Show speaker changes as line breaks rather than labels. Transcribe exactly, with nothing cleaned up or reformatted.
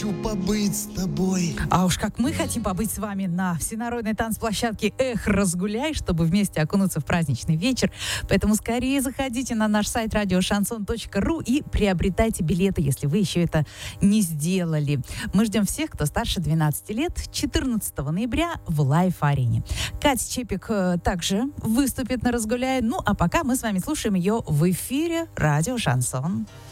Хочу побыть с тобой.
А уж как мы хотим побыть с вами на всенародной танцплощадке «Эх, разгуляй», чтобы вместе окунуться в праздничный вечер. Поэтому скорее заходите на наш сайт радио шансон точка ру и приобретайте билеты, если вы еще это не сделали. Мы ждем всех, кто старше двенадцати лет, четырнадцатого ноября в Лайф-арене. Катя Чепик э, также выступит на «Разгуляй». Ну, а пока мы с вами слушаем ее в эфире радио «Шансон».